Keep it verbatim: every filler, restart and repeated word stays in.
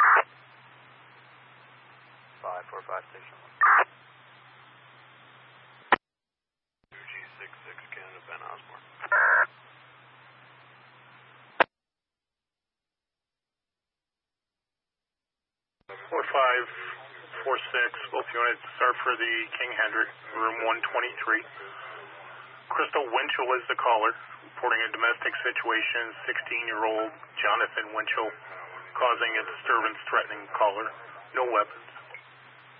five four five station one. two G six six Canada, Ben Osborne. four five four six, both units are for the King Hendrick, room one twenty-three. Crystal Winchell is the caller, reporting a domestic situation, sixteen-year-old Jonathan Winchell causing a disturbance threatening caller. No weapons.